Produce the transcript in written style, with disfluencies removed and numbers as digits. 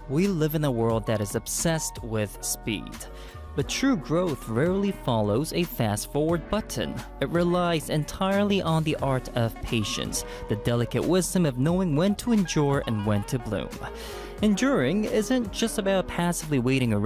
We live in a world that is obsessed with speed. But true growth rarely follows a fast-forward button. It relies entirely on the art of patience, the delicate wisdom of knowing when to endure and when to bloom. Enduring isn't just about passively waiting around.